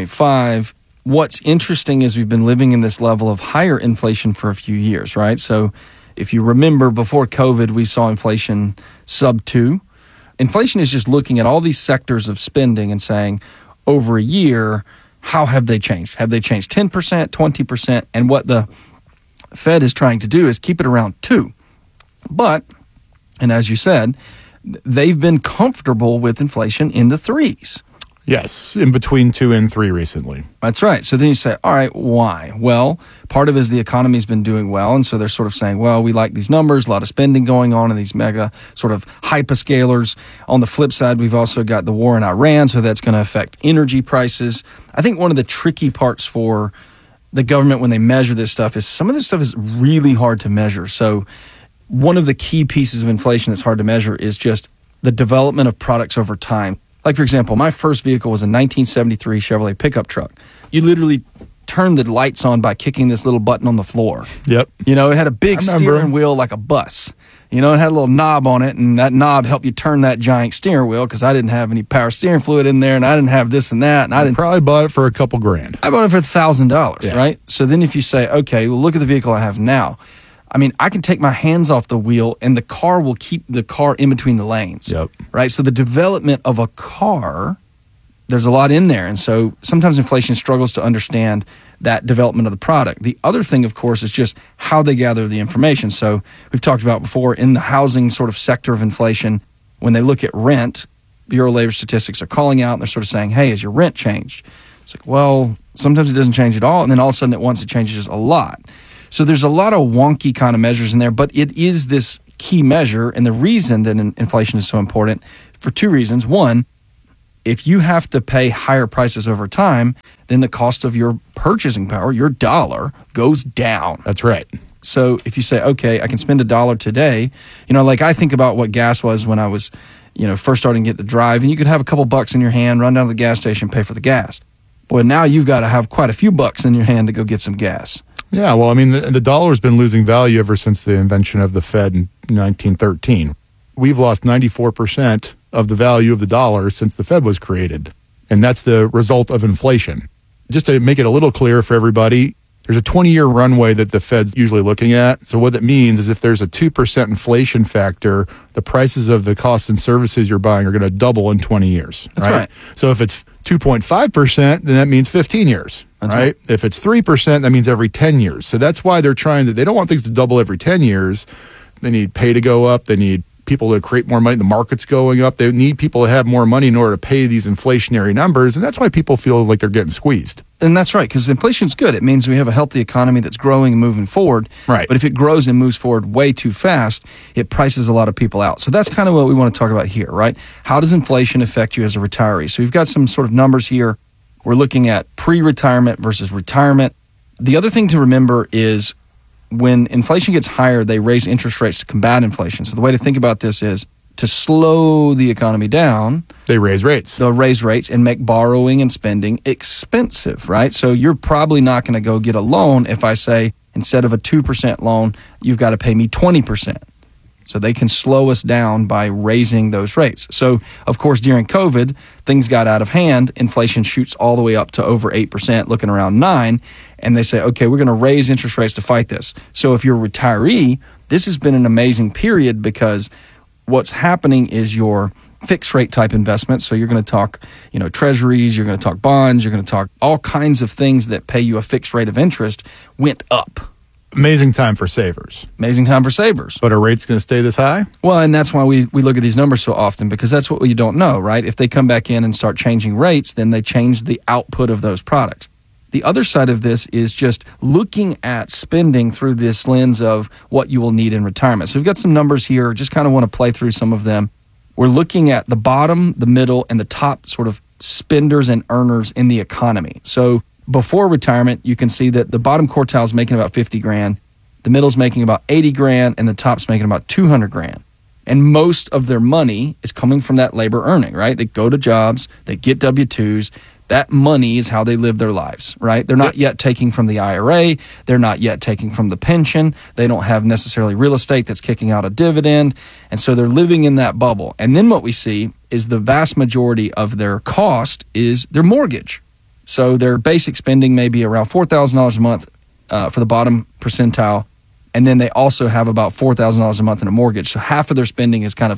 3.5. What's interesting is we've been living in this level of higher inflation for a few years, right? So if you remember, before COVID, we saw inflation sub 2. Inflation is just looking at all these sectors of spending and saying, over a year, how have they changed? Have they changed 10%, 20%? And what the Fed is trying to do is keep it around 2%. But, and as you said, they've been comfortable with inflation in the 3s.
Yes, in between 2 and 3 recently.
That's right. So then you say, all right, why? Well, part of it is the economy's been doing well. And so they're sort of saying, well, we like these numbers, a lot of spending going on in these mega sort of hyperscalers. On the flip side, we've also got the war in Iran, so that's going to affect energy prices. I think one of the tricky parts for the government when they measure this stuff is some of this stuff is really hard to measure. So one of the key pieces of inflation that's hard to measure is just the development of products over time. Like, for example, my first vehicle was a 1973 Chevrolet pickup truck. You literally turned the lights on by kicking this little button on the floor.
Yep.
You know, it had a big steering wheel like a bus. You know, it had a little knob on it, and that knob helped you turn that giant steering wheel because I didn't have any power steering fluid in there, and I didn't have this and that. And I didn't
probably bought it for a couple grand.
I bought it for $1,000, right? So then if you say, okay, well, look at the vehicle I have now. I mean, I can take my hands off the wheel and the car will keep the car in between the lanes.
Yep.
Right? So the development of a car, there's a lot in there. And so sometimes inflation struggles to understand that development of the product. The other thing, of course, is just how they gather the information. So we've talked about before in the housing sort of sector of inflation, when they look at rent, Bureau of Labor Statistics are calling out and they're sort of saying, hey, has your rent changed? It's like, well, sometimes it doesn't change at all. And then all of a sudden at once it changes a lot. So there's a lot of wonky kind of measures in there, but it is this key measure. And the reason that inflation is so important for 2 reasons. One, if you have to pay higher prices over time, then the cost of your purchasing power, your dollar, goes down.
That's right.
So if you say, okay, I can spend $1 today, you know, like I think about what gas was when I was, you know, first starting to get to drive, and you could have a couple bucks in your hand, run down to the gas station, pay for the gas. Boy, now you've got to have quite a few bucks in your hand to go get some gas.
Yeah, well, I mean, the dollar's been losing value ever since the invention of the Fed in 1913. We've lost 94% of the value of the dollar since the Fed was created, and that's the result of inflation. Just to make it a little clearer for everybody, there's a 20-year runway that the Fed's usually looking at. So what that means is if there's a 2% inflation factor, the prices of the costs and services you're buying are going to double in 20 years.
That's right.
So if it's 2.5%, then that means 15 years.
That's right.
If it's 3%, that means every 10 years. So that's why they're they don't want things to double every 10 years. They need pay to go up. They need people to create more money. The market's going up. They need people to have more money in order to pay these inflationary numbers. And that's why people feel like they're getting squeezed.
And that's right, because inflation's good. It means we have a healthy economy that's growing and moving forward.
Right.
But if it grows and moves forward way too fast, it prices a lot of people out. So that's kind of what we want to talk about here, right? How does inflation affect you as a retiree? So we've got some sort of numbers here. We're looking at pre-retirement versus retirement. The other thing to remember is when inflation gets higher, they raise interest rates to combat inflation. So the way to think about this is to slow the economy down.
They raise rates.
They'll raise rates and make borrowing and spending expensive, right? So you're probably not going to go get a loan if I say instead of a 2% loan, you've got to pay me 20%. So they can slow us down by raising those rates. So, of course, during COVID, things got out of hand. Inflation shoots all the way up to over 8%, looking around 9%. And they say, okay, we're going to raise interest rates to fight this. So if you're a retiree, this has been an amazing period because what's happening is your fixed rate type investments. So you're going to talk, treasuries, you're going to talk bonds, you're going to talk all kinds of things that pay you a fixed rate of interest went up.
Amazing time for savers.
Amazing time for savers.
But are rates going to stay this high?
Well, and that's why we look at these numbers so often, because that's what you don't know, right? If they come back in and start changing rates, then they change the output of those products. The other side of this is just looking at spending through this lens of what you will need in retirement. So we've got some numbers here. Just kind of want to play through some of them. We're looking at the bottom, the middle, and the top sort of spenders and earners in the economy. So before retirement, you can see that the bottom quartile is making about 50 grand, the middle's making about 80 grand, and the top's making about 200 grand. And most of their money is coming from that labor earning, right? They go to jobs, they get W-2s. That money is how they live their lives, right? They're not yet taking from the IRA. They're not yet taking from the pension. They don't have necessarily real estate that's kicking out a dividend. And so they're living in that bubble. And then what we see is the vast majority of their cost is their mortgage. So their basic spending may be around $4,000 a month for the bottom percentile. And then they also have about $4,000 a month in a mortgage. So half of their spending is kind of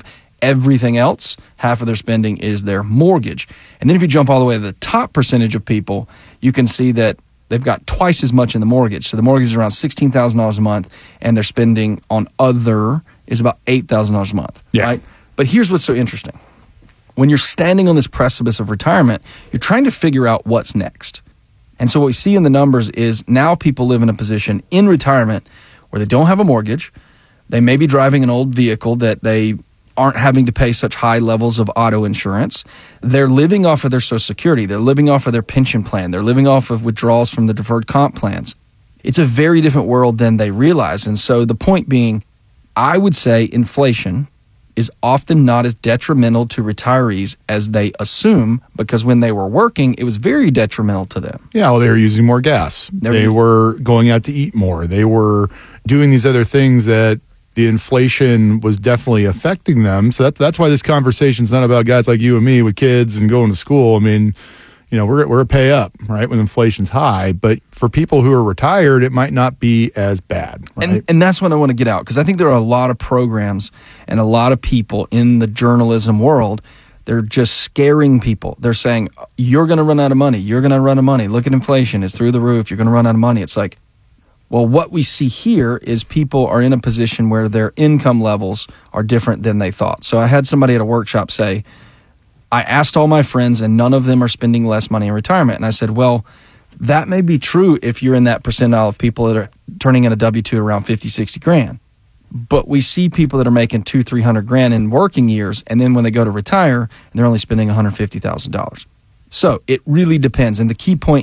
everything else. Half of their spending is their mortgage. And then if you jump all the way to the top percentage of people, you can see that they've got twice as much in the mortgage. So the mortgage is around $16,000 a month, and their spending on other is about $8,000 a month.
Yeah.
Right? But here's what's so interesting. When you're standing on this precipice of retirement, you're trying to figure out what's next. And so what we see in the numbers is now people live in a position in retirement where they don't have a mortgage. They may be driving an old vehicle that they aren't having to pay such high levels of auto insurance. They're living off of their Social Security. They're living off of their pension plan. They're living off of withdrawals from the deferred comp plans. It's a very different world than they realize. And so the point being, I would say inflation is often not as detrimental to retirees as they assume, because when they were working, it was very detrimental to them.
Yeah, well, they were using more gas. They were going out to eat more. They were doing these other things that the inflation was definitely affecting them. So that's why this conversation's not about guys like you and me with kids and going to school. I mean, you know, we're a pay up, right, when inflation's high. But for people who are retired, it might not be as bad. Right?
And that's what I want to get out, because I think there are a lot of programs and a lot of people in the journalism world. They're just scaring people. They're saying, you're going to run out of money. You're going to run out of money. Look at inflation. It's through the roof. You're going to run out of money. It's like, well, what we see here is people are in a position where their income levels are different than they thought. So I had somebody at a workshop say, I asked all my friends and none of them are spending less money in retirement. And I said, well, that may be true if you're in that percentile of people that are turning in a W-2 around 50, 60 grand. But we see people that are making $200,000, $300,000 in working years, and then when they go to retire, they're only spending $150,000. So it really depends. And the key point